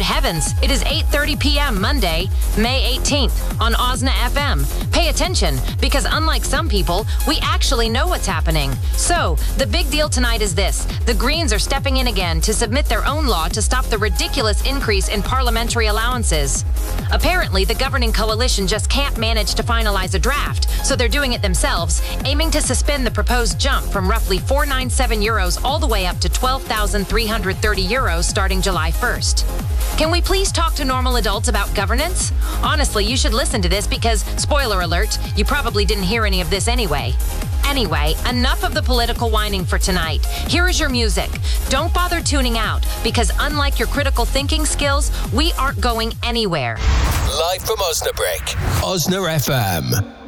Good heavens, it is 8:30 p.m. Monday, May 18th on OSNA FM. Pay attention, because unlike some people, we actually know what's happening. So, the big deal tonight is this. The Greens are stepping in again to submit their own law to stop the ridiculous increase in parliamentary allowances. Apparently, the governing coalition just can't manage to finalize a draft, so they're doing it themselves, aiming to suspend the proposed jump from roughly €497 all the way up to €12,330 starting July 1st. Can we please talk to normal adults about governance? Honestly, you should listen to this because, spoiler alert, you probably didn't hear any of this anyway. Anyway, enough of the political whining for tonight. Here is your music. Don't bother tuning out, because unlike your critical thinking skills, we aren't going anywhere. Live from Osnabrück, OSNA FM.